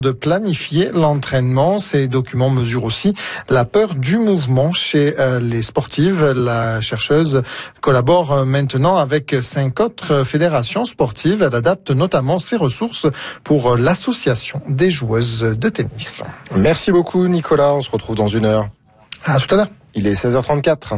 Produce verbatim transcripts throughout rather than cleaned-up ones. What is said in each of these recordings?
de planifier l'entraînement. Ces documents mesurent aussi la peur du mouvement chez euh, les sportives. La chercheuse collabore maintenant avec cinq autres fédérations sportives. Elle adapte notamment ses ressources pour l'association des joueuses de tennis. Merci beaucoup Nicolas, on se retrouve dans une heure. À tout à l'heure. Il est seize heures trente-quatre.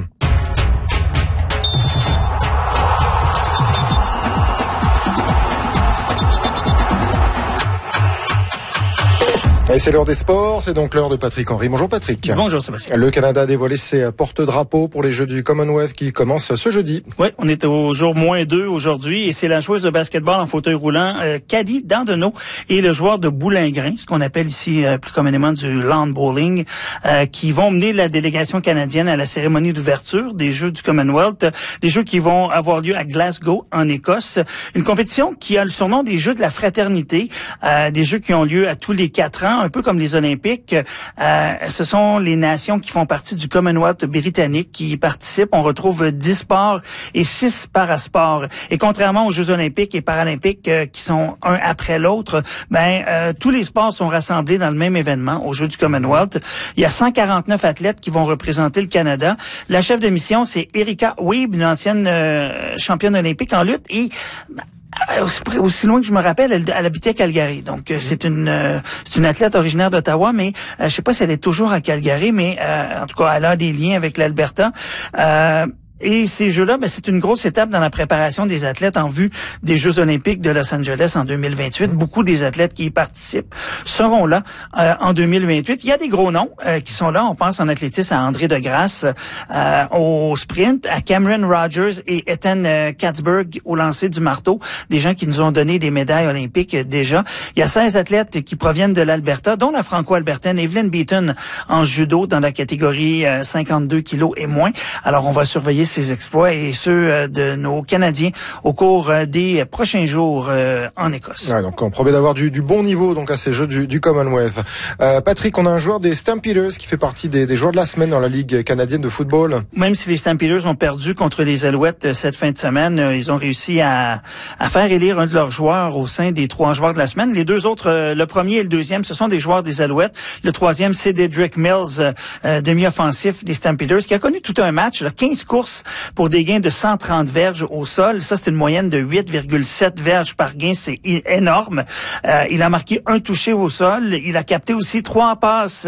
Et c'est l'heure des sports, c'est donc l'heure de Patrick Henry. Bonjour Patrick. Bonjour Sébastien. Le Canada a dévoilé ses porte-drapeaux pour les Jeux du Commonwealth qui commencent ce jeudi. Oui, on est au jour moins deux aujourd'hui et c'est la joueuse de basketball en fauteuil roulant, euh, Caddy Dandonneau, et le joueur de boulingrin, ce qu'on appelle ici euh, plus communément du lawn bowling, euh, qui vont mener la délégation canadienne à la cérémonie d'ouverture des Jeux du Commonwealth, des Jeux qui vont avoir lieu à Glasgow, en Écosse. Une compétition qui a le surnom des Jeux de la fraternité, euh, des Jeux qui ont lieu à tous les quatre ans, un peu comme les Olympiques. Euh, ce sont les nations qui font partie du Commonwealth britannique qui y participent. On retrouve dix sports et six parasports. Et contrairement aux Jeux olympiques et paralympiques euh, qui sont un après l'autre, ben euh, tous les sports sont rassemblés dans le même événement, aux Jeux du Commonwealth. Il y a cent quarante-neuf athlètes qui vont représenter le Canada. La chef de mission, c'est Erika Wiebe, une ancienne euh, championne olympique en lutte. Et Aussi, aussi loin que je me rappelle, elle, elle habitait à Calgary. Donc, euh, c'est une euh, c'est une athlète originaire d'Ottawa, mais euh, je sais pas si elle est toujours à Calgary, mais euh, en tout cas, elle a des liens avec l'Alberta. Euh, Et ces Jeux-là, ben, c'est une grosse étape dans la préparation des athlètes en vue des Jeux olympiques de Los Angeles en deux mille vingt-huit. Beaucoup des athlètes qui y participent seront là euh, en deux mille vingt-huit. Il y a des gros noms euh, qui sont là. On pense en athlétisme à André Degrasse, euh, au sprint, à Cameron Rogers et Ethan euh, Katzberg au lancer du marteau. Des gens qui nous ont donné des médailles olympiques euh, déjà. Il y a seize athlètes qui proviennent de l'Alberta, dont la franco-albertaine Evelyn Beaton en judo dans la catégorie euh, cinquante-deux kilos et moins. Alors, on va surveiller ses exploits et ceux de nos Canadiens au cours des prochains jours euh, en Écosse. Ouais, donc on promet d'avoir du, du bon niveau donc à ces Jeux du, du Commonwealth. Euh, Patrick, on a un joueur des Stampeders qui fait partie des, des joueurs de la semaine dans la Ligue canadienne de football. Même si les Stampeders ont perdu contre les Alouettes cette fin de semaine, ils ont réussi à, à faire élire un de leurs joueurs au sein des trois joueurs de la semaine. Les deux autres, le premier et le deuxième, ce sont des joueurs des Alouettes. Le troisième, c'est Dedrick Mills, euh, demi-offensif des Stampeders, qui a connu tout un match, là, quinze courses pour des gains de cent trente verges au sol. Ça, c'est une moyenne de huit virgule sept verges par gain. C'est énorme. Euh, il a marqué un touché au sol. Il a capté aussi trois passes.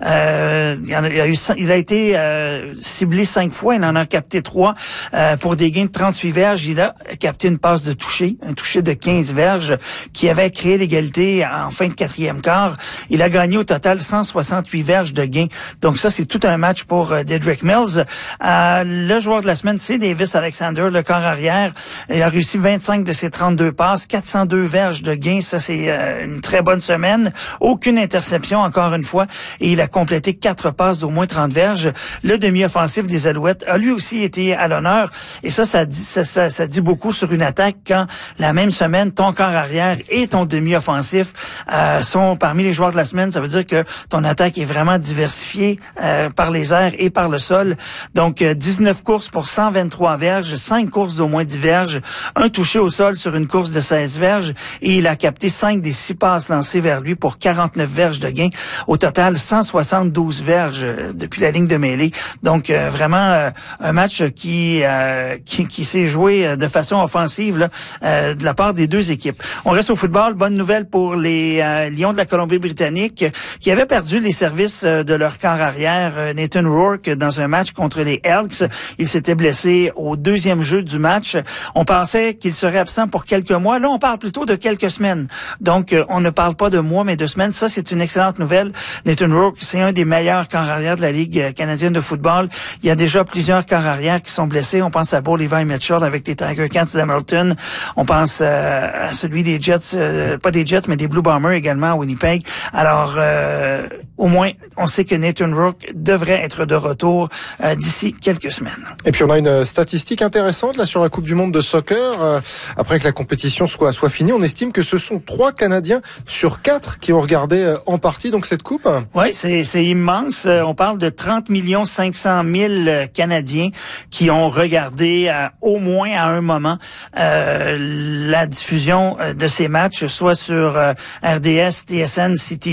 Euh, il, a, il, a eu, il a été euh, ciblé cinq fois. Il en a capté trois euh, pour des gains de trente-huit verges. Il a capté une passe de toucher, un touché de quinze verges qui avait créé l'égalité en fin de quatrième quart. Il a gagné au total cent soixante-huit verges de gains. Donc ça, c'est tout un match pour euh, Dedrick Mills. Euh, le joueur de la semaine, c'est Davis Alexander, le corps arrière. Il a réussi vingt-cinq de ses trente-deux passes, quatre cent deux verges de gains. Ça, c'est euh, une très bonne semaine. Aucune interception, encore une fois. Et il a complété quatre passes d'au moins trente verges. Le demi-offensif des Alouettes a lui aussi été à l'honneur. Et ça, ça dit, ça, ça, ça dit beaucoup sur une attaque quand la même semaine, ton corps arrière et ton demi-offensif euh, sont parmi les joueurs de la semaine. Ça veut dire que ton attaque est vraiment diversifiée euh, par les airs et par le sol. Donc, euh, dix-neuf courses pour cent vingt-trois verges, cinq courses d'au moins dix verges, un touché au sol sur une course de seize verges et il a capté cinq des six passes lancées vers lui pour quarante-neuf verges de gain. Au total, cent soixante-douze verges depuis la ligne de mêlée. Donc, euh, vraiment euh, un match qui, euh, qui, qui s'est joué de façon offensive là, euh, de la part des deux équipes. On reste au football. Bonne nouvelle pour les euh, Lions de la Colombie-Britannique qui avaient perdu les services de leur corps arrière, euh, Nathan Rourke, dans un match contre les Elks. Il s'était blessé au deuxième jeu du match. On pensait qu'il serait absent pour quelques mois. Là, on parle plutôt de quelques semaines. Donc, euh, on ne parle pas de mois, mais de semaines. Ça, c'est une excellente nouvelle. Nathan Rourke, c'est un des meilleurs corps arrière de la Ligue canadienne de football. Il y a déjà plusieurs corps arrière qui sont blessés. On pense à Bo Levi Mitchell avec les Tiger Cats d'Hamilton. On pense euh, à celui des Jets, euh, pas des Jets, mais des Blue Bombers également à Winnipeg. Alors, euh, au moins, on sait que Nathan Rourke devrait être de retour euh, d'ici quelques semaines. Et puis on a une statistique intéressante là sur la Coupe du Monde de soccer. Euh, après que la compétition soit soit finie, on estime que ce sont trois Canadiens sur quatre qui ont regardé euh, en partie donc cette coupe. Oui, c'est c'est immense. Euh, on parle de trente millions cinq cent mille Canadiens qui ont regardé euh, au moins à un moment euh, la diffusion de ces matchs, soit sur euh, R D S, T S N, C T